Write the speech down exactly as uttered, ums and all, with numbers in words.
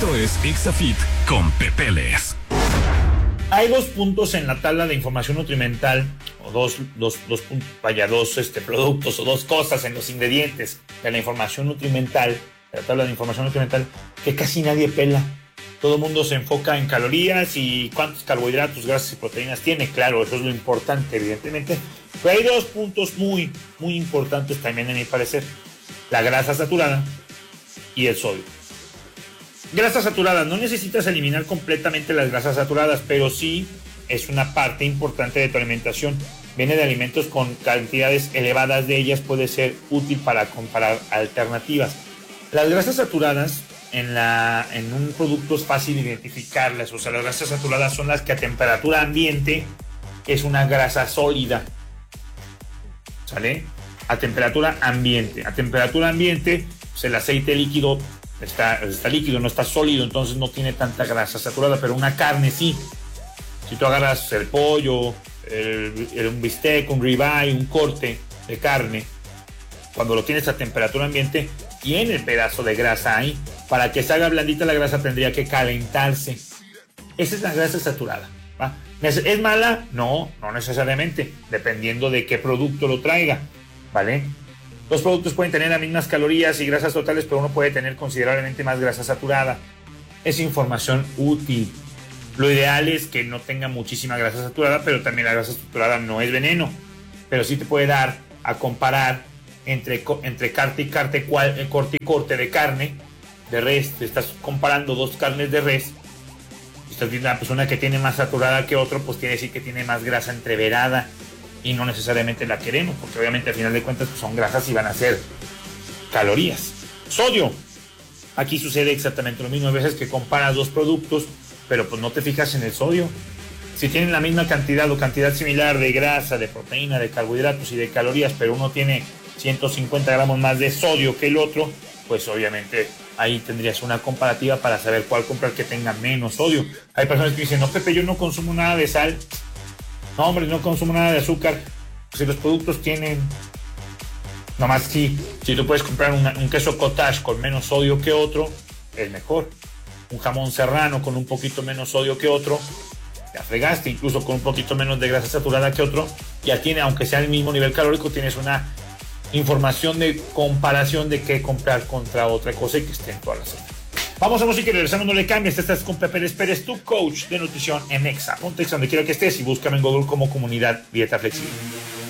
Esto es Exafit con Pepeles. Hay dos puntos en la tabla de información nutrimental, o dos, dos, dos puntos, vaya, dos este, productos o dos cosas en los ingredientes de la información nutrimental, de la tabla de información nutrimental, que casi nadie pela. Todo el mundo se enfoca en calorías y cuántos carbohidratos, grasas y proteínas tiene. Claro, eso es lo importante, evidentemente. Pero hay dos puntos muy, muy importantes también, a mi parecer. La grasa saturada y el sodio. Grasas saturadas. No necesitas eliminar completamente las grasas saturadas, pero sí es una parte importante de tu alimentación. Viene de alimentos con cantidades elevadas de ellas, puede ser útil para comparar alternativas. Las grasas saturadas en, la, en un producto es fácil identificarlas. O sea, las grasas saturadas son las que a temperatura ambiente es una grasa sólida. ¿Sale? A temperatura ambiente. A temperatura ambiente, pues el aceite líquido está, está líquido, no está sólido, entonces no tiene tanta grasa saturada, pero una carne sí. Si tú agarras el pollo, el, el, un bistec, un ribeye, un corte de carne, cuando lo tienes a temperatura ambiente, tiene el pedazo de grasa ahí. Para que se haga blandita la grasa tendría que calentarse. Esa es la grasa saturada, ¿va? ¿Es mala? No, no necesariamente, dependiendo de qué producto lo traiga, ¿vale? Los productos pueden tener las mismas calorías y grasas totales, pero uno puede tener considerablemente más grasa saturada. Es información útil. Lo ideal es que no tenga muchísima grasa saturada, pero también la grasa saturada no es veneno. Pero sí te puede dar a comparar entre, entre corte y corte, cual, corte y corte de carne, de res. Te estás comparando dos carnes de res. Estás viendo una persona que tiene más saturada que otro, pues quiere decir que tiene más grasa entreverada y no necesariamente la queremos, porque obviamente al final de cuentas pues son grasas y van a ser calorías. Sodio. Aquí sucede exactamente lo mismo. Hay veces que comparas dos productos, pero pues no te fijas en el sodio. Si tienen la misma cantidad o cantidad similar de grasa, de proteína, de carbohidratos y de calorías, pero uno tiene ciento cincuenta gramos más de sodio que el otro, pues obviamente ahí tendrías una comparativa para saber cuál comprar que tenga menos sodio. Hay personas que dicen, no, Pepe, yo no consumo nada de sal. No, hombre, no consumo nada de azúcar. Si los productos tienen... Nomás sí, si tú puedes comprar una, un queso cottage con menos sodio que otro, es mejor. Un jamón serrano con un poquito menos sodio que otro, ya fregaste. Incluso con un poquito menos de grasa saturada que otro, ya tiene, aunque sea el mismo nivel calórico, tienes una información de comparación de qué comprar contra otra cosa y que esté en todas las zonas. Vamos a música y regresando, no le cambies. Estás con Pepe Pérez, tu coach de nutrición en Exa. Ponte Exa donde quiera que estés y búscame en Google como Comunidad Dieta Flexible.